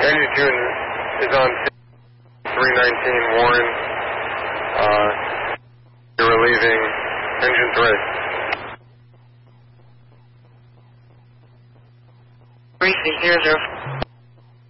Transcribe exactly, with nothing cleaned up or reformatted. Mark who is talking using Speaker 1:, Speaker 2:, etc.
Speaker 1: Engine two is on three nineteen Warren. Uh, you're relieving engine three.
Speaker 2: Briefly, zero zero.